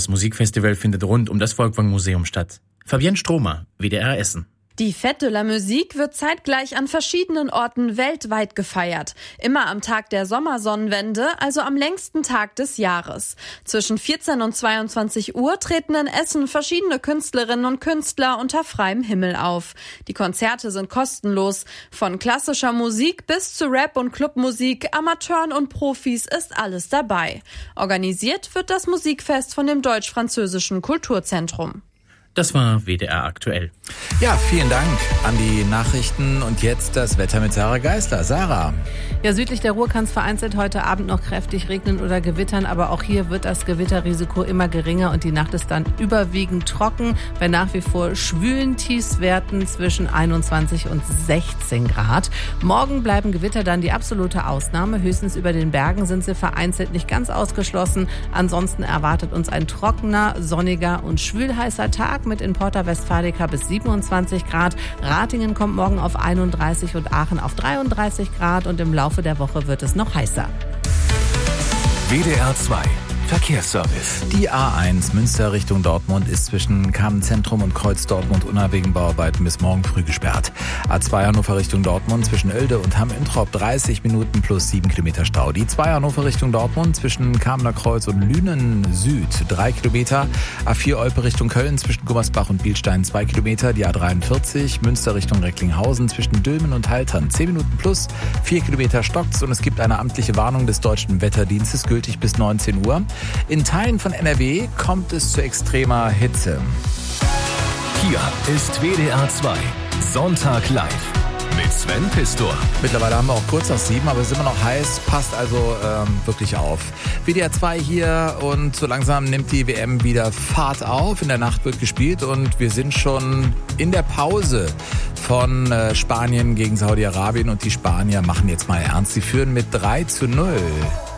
Musikfestival findet rund um das Folkwang-Museum statt. Fabienne Stromer, WDR Essen. Die Fête de la Musique wird zeitgleich an verschiedenen Orten weltweit gefeiert. Immer am Tag der Sommersonnenwende, also am längsten Tag des Jahres. Zwischen 14 und 22 Uhr treten in Essen verschiedene Künstlerinnen und Künstler unter freiem Himmel auf. Die Konzerte sind kostenlos. Von klassischer Musik bis zu Rap- und Clubmusik, Amateuren und Profis ist alles dabei. Organisiert wird das Musikfest von dem Deutsch-Französischen Kulturzentrum. Das war WDR aktuell. Ja, vielen Dank an die Nachrichten und jetzt das Wetter mit Sarah Geisler. Sarah. Ja, südlich der Ruhr kann es vereinzelt heute Abend noch kräftig regnen oder gewittern, aber auch hier wird das Gewitterrisiko immer geringer und die Nacht ist dann überwiegend trocken bei nach wie vor schwülen Tiefstwerten zwischen 21 und 16 Grad. Morgen bleiben Gewitter dann die absolute Ausnahme. Höchstens über den Bergen sind sie vereinzelt nicht ganz ausgeschlossen. Ansonsten erwartet uns ein trockener, sonniger und schwülheißer Tag mit in Porta Westfalica bis 27 Grad. Ratingen kommt morgen auf 31 und Aachen auf 33 Grad und im Laufe der Woche wird es noch heißer. WDR 2 Verkehrsservice. Die A1 Münster Richtung Dortmund ist zwischen Kamen-Zentrum und Kreuz Dortmund wegen Bauarbeiten bis morgen früh gesperrt. A2 Hannover Richtung Dortmund zwischen Oelde und Hamm-Introp 30 Minuten plus 7 Kilometer Stau. Die 2 Hannover Richtung Dortmund zwischen Kamener Kreuz und Lünen Süd 3 Kilometer. A4 Olpe Richtung Köln zwischen Gummersbach und Bielstein 2 Kilometer. Die A43 Münster Richtung Recklinghausen zwischen Dülmen und Haltern 10 Minuten plus 4 Kilometer stockt's und es gibt eine amtliche Warnung des Deutschen Wetterdienstes gültig bis 19 Uhr. In Teilen von NRW kommt es zu extremer Hitze. Hier ist WDR 2 Sonntag live mit Sven Pistor. Mittlerweile haben wir auch kurz nach 7, aber es ist immer noch heiß, passt also wirklich auf. WDR 2 hier und so langsam nimmt die WM wieder Fahrt auf. In der Nacht wird gespielt und wir sind schon in der Pause von Spanien gegen Saudi-Arabien und die Spanier machen jetzt mal ernst. Sie führen mit 3:0.